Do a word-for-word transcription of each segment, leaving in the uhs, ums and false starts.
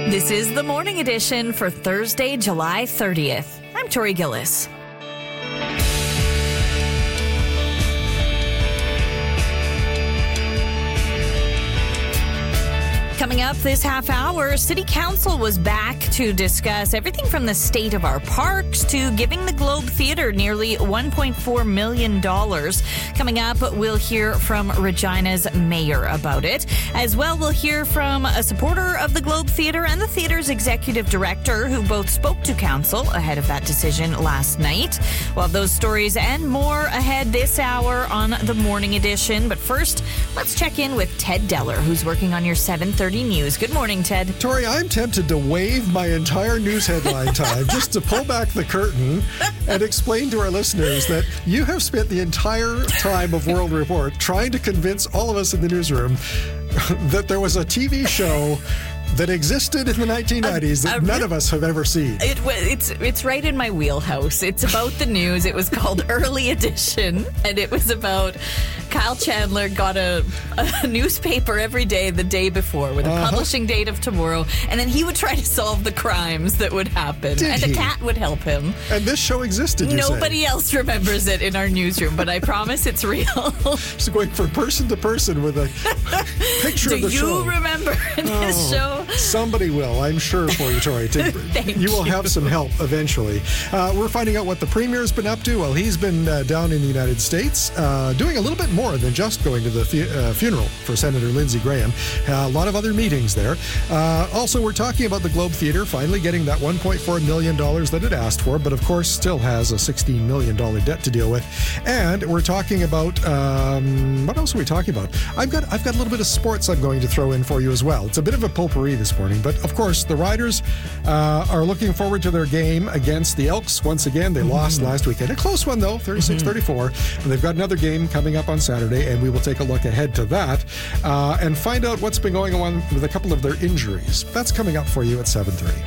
This is the morning edition for Thursday, July thirtieth. I'm Tori Gillis. Coming up this half hour, City Council was back to discuss everything from the state of our parks to giving the Globe Theatre nearly one point four million dollars. Coming up, we'll hear from Regina's mayor about it. As well, we'll hear from a supporter of the Globe Theatre and the theatre's executive director, who both spoke to council ahead of that decision last night. We'll have those stories and more ahead this hour on the morning edition. But first, let's check in with Ted Deller, who's working on your seven thirty News. Good morning, Ted. Tori, I'm tempted to waive my entire news headline time just to pull back the curtain and explain to our listeners that you have spent the entire time of World Report trying to convince all of us in the newsroom that there was a T V show that existed in the nineteen nineties that uh, uh, none of us have ever seen. It, it's it's right in my wheelhouse. It's about the news. It was called Early Edition, and it was about Kyle Chandler got a, a newspaper every day the day before with a uh-huh. publishing date of tomorrow, and then he would try to solve the crimes that would happen. Did and he? A cat would help him. And this show existed, you Nobody say? else remembers it in our newsroom, but I promise it's real. Just going from person to person with a picture Do of the show. Do you remember this oh, show? Somebody will, I'm sure, for you, Tori. To, Thank you will you. have some help eventually. Uh, we're finding out what the Premier's been up to. Well, he's been uh, down in the United States uh, doing a little bit more than just going to the fu- uh, funeral for Senator Lindsey Graham. Uh, a lot of other meetings there. Uh, also, we're talking about the Globe Theatre finally getting that one point four million dollars that it asked for, but of course still has a sixteen million dollars debt to deal with. And we're talking about, um, what else are we talking about? I've got, I've got a little bit of sports I'm going to throw in for you as well. It's a bit of a potpourri this morning, but of course the Riders uh, are looking forward to their game against the Elks. Once again, they mm-hmm. lost last weekend. A close one though, thirty-six thirty-four. Mm-hmm. And they've got another game coming up on Saturday, and we will take a look ahead to that uh, and find out what's been going on with a couple of their injuries. That's coming up for you at seven thirty.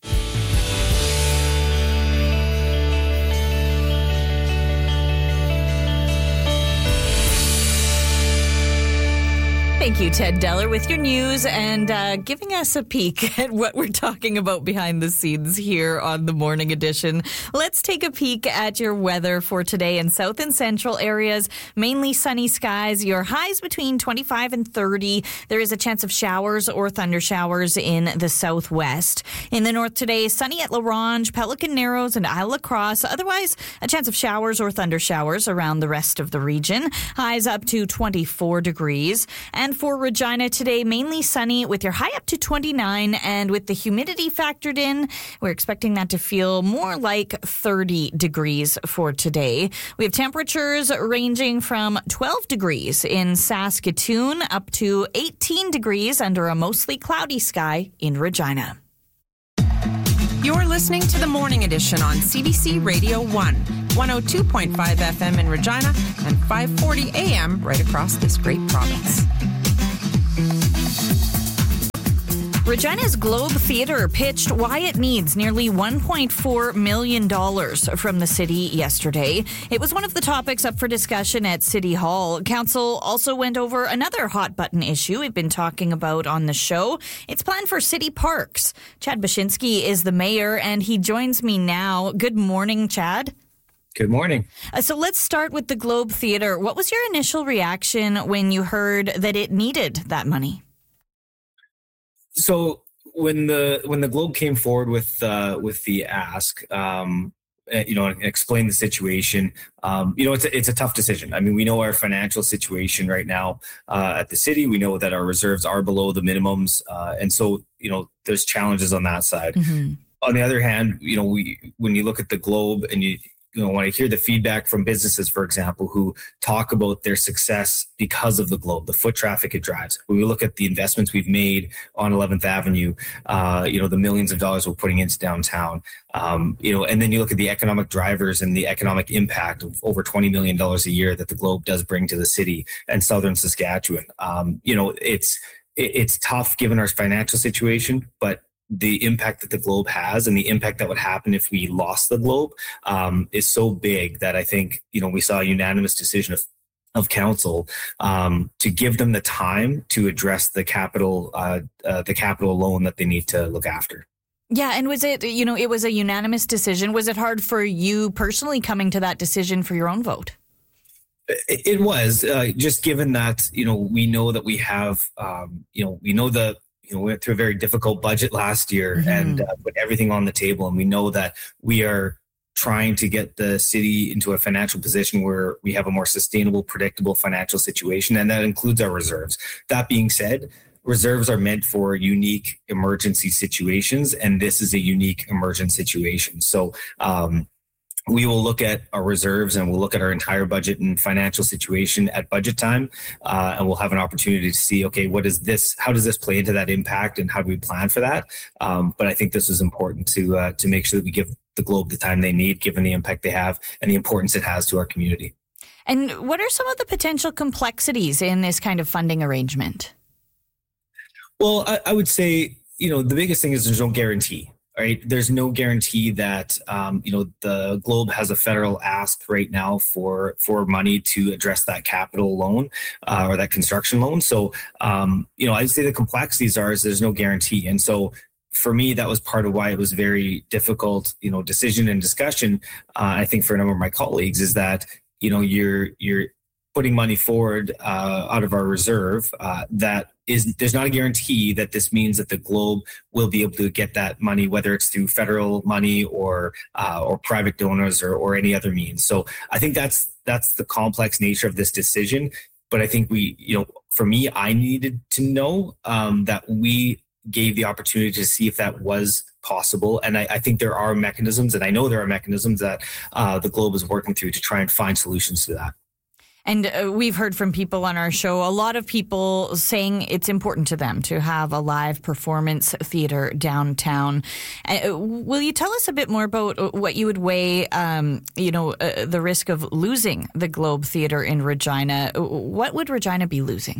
Thank you, Ted Deller, with your news and uh, giving us a peek at what we're talking about behind the scenes here on the morning edition. Let's take a peek at your weather for today in south and central areas. Mainly sunny skies. Your highs between twenty-five and thirty. There is a chance of showers or thunder showers in the southwest. In the north today, sunny at La Ronge, Pelican Narrows, and Isle La Crosse. Otherwise, a chance of showers or thunder showers around the rest of the region. Highs up to twenty-four degrees. And for Regina today, mainly sunny with your high up to twenty-nine, and with the humidity factored in, we're expecting that to feel more like thirty degrees for today. We have temperatures ranging from twelve degrees in Saskatoon up to eighteen degrees under a mostly cloudy sky in Regina. You're listening to the Morning Edition on C B C Radio one, one oh two point five F M in Regina and five forty A M right across this great province. Regina's Globe Theatre pitched why it needs nearly one point four million dollars from the city yesterday. It was one of the topics up for discussion at City Hall. Council also went over another hot-button issue we've been talking about on the show. It's planned for city parks. Chad Bashinsky is the mayor, and he joins me now. Good morning, Chad. Good morning. Uh, so let's start with the Globe Theatre. What was your initial reaction when you heard that it needed that money? So when the when the Globe came forward with uh, with the ask, um, you know, and explain the situation, um, you know, it's a, it's a tough decision. I mean, we know our financial situation right now uh, at the city. We know that our reserves are below the minimums, uh, and so you know, there's challenges on that side. Mm-hmm. On the other hand, you know, we when you look at the Globe and you. You know, when I hear the feedback from businesses, for example, who talk about their success because of the Globe, the foot traffic it drives. When we look at the investments we've made on eleventh Avenue, uh, you know, the millions of dollars we're putting into downtown, um, you know, and then you look at the economic drivers and the economic impact of over twenty million dollars a year that the Globe does bring to the city and southern Saskatchewan. Um, you know, it's it's tough given our financial situation, but the impact that the Globe has and the impact that would happen if we lost the Globe um, is so big that I think, you know, we saw a unanimous decision of of council um, to give them the time to address the capital uh, uh, the capital loan that they need to look after. Yeah, and was it, you know, it was a unanimous decision. Was it hard for you personally coming to that decision for your own vote? It, it was uh, just given that, you know, we know that we have, um, you know, we know the You know, we went through a very difficult budget last year mm-hmm. and uh, put everything on the table. And we know that we are trying to get the city into a financial position where we have a more sustainable, predictable financial situation. And that includes our reserves. That being said, reserves are meant for unique emergency situations. And this is a unique emergent situation. So, um, we will look at our reserves and we'll look at our entire budget and financial situation at budget time. Uh, and we'll have an opportunity to see, okay, what is this, how does this play into that impact and how do we plan for that? Um, but I think this is important to, uh, to make sure that we give the Globe the time they need, given the impact they have and the importance it has to our community. And what are some of the potential complexities in this kind of funding arrangement? Well, I, I would say, you know, the biggest thing is there's no guarantee. Right. There's no guarantee that, um, you know, the Globe has a federal ask right now for for money to address that capital loan uh, or that construction loan. So, um, you know, I'd say the complexities are is there's no guarantee. And so for me, that was part of why it was very difficult, you know, decision and discussion. Uh, I think for a number of my colleagues is that, you know, you're you're putting money forward uh, out of our reserve uh, that is there's not a guarantee that this means that the Globe will be able to get that money, whether it's through federal money or uh, or private donors or, or any other means. So I think that's that's the complex nature of this decision. But I think we, you know, for me, I needed to know um, that we gave the opportunity to see if that was possible. And I, I think there are mechanisms, and I know there are mechanisms that uh, the Globe is working through to try and find solutions to that. And uh, we've heard from people on our show, a lot of people saying it's important to them to have a live performance theater downtown. Uh, will you tell us a bit more about what you would weigh, um, you know, uh, the risk of losing the Globe Theater in Regina? What would Regina be losing?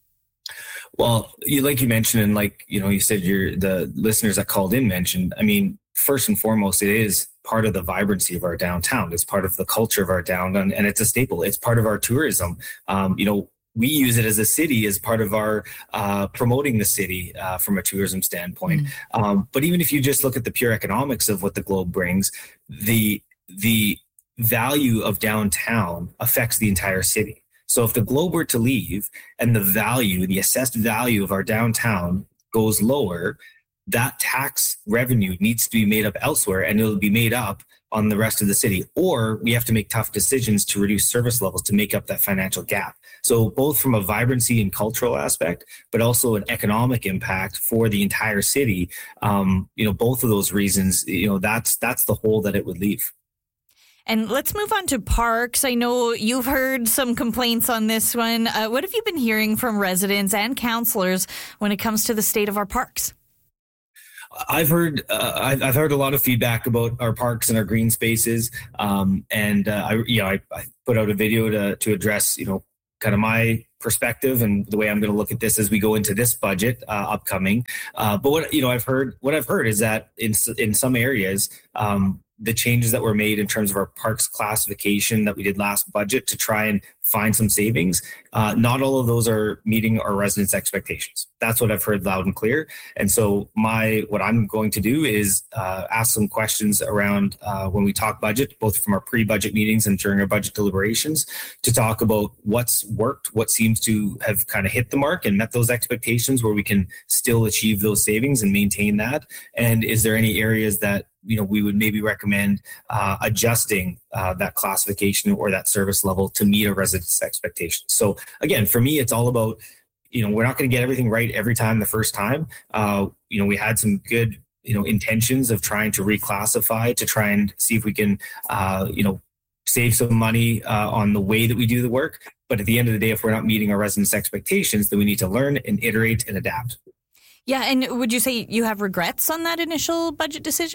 Well, you, like you mentioned, and like, you know, you said you're the listeners that called in mentioned, I mean, first and foremost, it is part of the vibrancy of our downtown. It's part of the culture of our downtown, and it's a staple. It's part of our tourism. Um, you know, we use it as a city as part of our uh, promoting the city uh, from a tourism standpoint. Mm. Um, but even if you just look at the pure economics of what the Globe brings, the the value of downtown affects the entire city. So if the Globe were to leave and the value, the assessed value of our downtown goes lower, that tax revenue needs to be made up elsewhere, and it'll be made up on the rest of the city. Or we have to make tough decisions to reduce service levels to make up that financial gap. So both from a vibrancy and cultural aspect, but also an economic impact for the entire city, um, you know, both of those reasons, you know, that's that's the hole that it would leave. And let's move on to parks. I know you've heard some complaints on this one. Uh, what have you been hearing from residents and councillors when it comes to the state of our parks? I've heard uh, I've, I've heard a lot of feedback about our parks and our green spaces, um, and uh, I you know I, I put out a video to to address you know kind of my perspective and the way I'm going to look at this as we go into this budget uh, upcoming. Uh, but what you know I've heard what I've heard is that in in some areas. Um, the changes that were made in terms of our parks classification that we did last budget to try and find some savings. Uh, not all of those are meeting our residents' expectations. That's what I've heard loud and clear. And so my what I'm going to do is uh, ask some questions around uh, when we talk budget, both from our pre-budget meetings and during our budget deliberations, to talk about what's worked, what seems to have kind of hit the mark and met those expectations where we can still achieve those savings and maintain that. And is there any areas that you know, we would maybe recommend uh, adjusting uh, that classification or that service level to meet a resident's expectations. So again, for me, it's all about, you know, we're not going to get everything right every time the first time. Uh, you know, we had some good, you know, intentions of trying to reclassify to try and see if we can, uh, you know, save some money uh, on the way that we do the work. But at the end of the day, if we're not meeting our residents' expectations, then we need to learn and iterate and adapt. Yeah. And would you say you have regrets on that initial budget decision?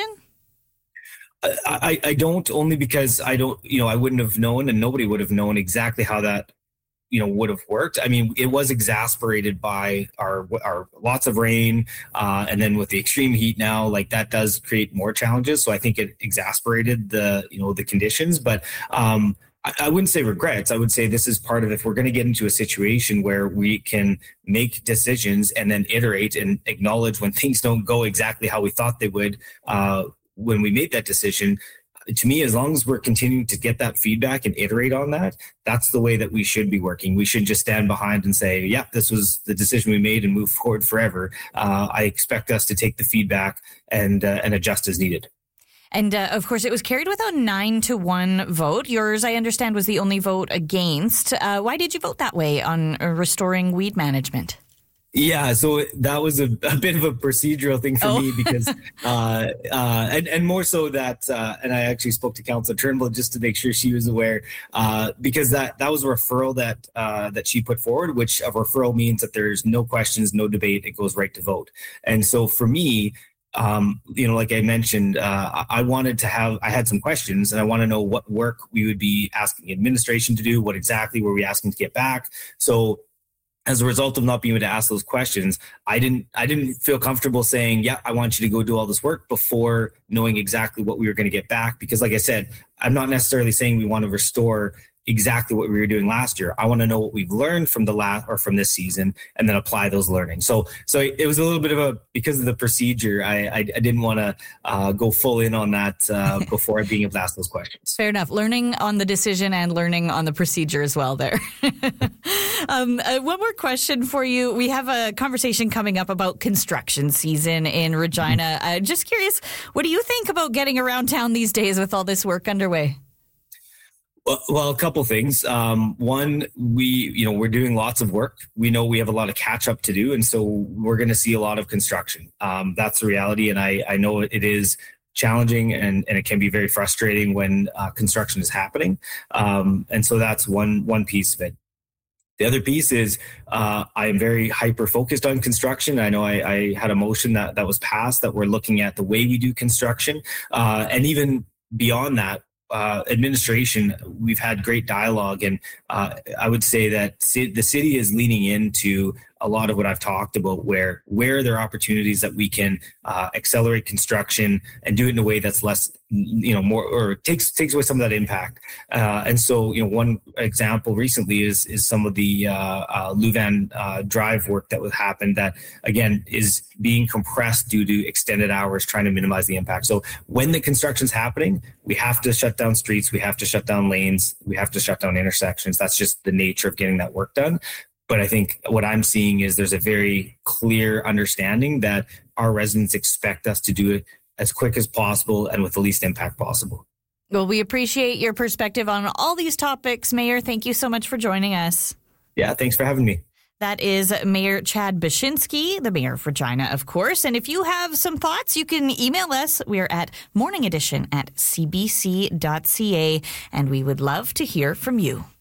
I, I don't, only because I don't, you know, I wouldn't have known and nobody would have known exactly how that, you know, would have worked. I mean, it was exasperated by our, our lots of rain. Uh, and then with the extreme heat now, like that does create more challenges. So I think it exasperated the, you know, the conditions, but um, I wouldn't say regrets. I would say this is part of, if we're going to get into a situation where we can make decisions and then iterate and acknowledge when things don't go exactly how we thought they would uh, when we made that decision. To me, as long as we're continuing to get that feedback and iterate on that, that's the way that we should be working. We should just stand behind and say, yeah, this was the decision we made and move forward forever. Uh, I expect us to take the feedback and uh, and adjust as needed. And uh, of course, it was carried with a nine to one vote. Yours, I understand, was the only vote against. Uh, why did you vote that way on uh, restoring weed management? Yeah, so that was a, a bit of a procedural thing for oh. me because, uh, uh, and, and more so that, uh, and I actually spoke to Councillor Turnbull just to make sure she was aware, uh, because that, that was a referral that uh, that she put forward, which a referral means that there's no questions, no debate, it goes right to vote. And so for me, Um, you know, like I mentioned, uh, I wanted to have, I had some questions and I want to know what work we would be asking administration to do. What exactly were we asking to get back? So as a result of not being able to ask those questions, I didn't, I didn't feel comfortable saying, yeah, I want you to go do all this work before knowing exactly what we were going to get back. Because like I said, I'm not necessarily saying we want to restore exactly what we were doing last year. I want to know what we've learned from the last or from this season and then apply those learnings. So, so it was a little bit of a, because of the procedure, I, I, I didn't want to uh, go full in on that uh, before being able to ask those questions. Fair enough. Learning on the decision and learning on the procedure as well there. um, uh, one more question for you. We have a conversation coming up about construction season in Regina. Uh, just curious, what do you think about getting around town these days with all this work underway? Well, well, a couple things. Um, one, we, you know, we're doing lots of work. We know we have a lot of catch up to do. And so we're going to see a lot of construction. Um, that's the reality. And I, I know it is challenging and, and it can be very frustrating when uh, construction is happening. Um, and so that's one, one piece of it. The other piece is uh, I am very hyper focused on construction. I know I, I had a motion that, that was passed that we're looking at the way we do construction. Uh, and even beyond that, Uh, administration, we've had great dialogue, and uh, I would say that c- the city is leaning into a lot of what I've talked about, where where are there opportunities that we can uh, accelerate construction and do it in a way that's less, you know, more, or takes takes away some of that impact. Uh, and so, you know, one example recently is is some of the uh, uh, Louvain uh, Drive work that would happen that, again, is being compressed due to extended hours, trying to minimize the impact. So when the construction's happening, we have to shut down streets, we have to shut down lanes, we have to shut down intersections. That's just the nature of getting that work done. But I think what I'm seeing is there's a very clear understanding that our residents expect us to do it as quick as possible and with the least impact possible. Well, we appreciate your perspective on all these topics, Mayor. Thank you so much for joining us. Yeah, thanks for having me. That is Mayor Chad Bashinsky, the mayor of Regina, of course. And if you have some thoughts, you can email us. We're at morning edition at c b c dot c a, and we would love to hear from you.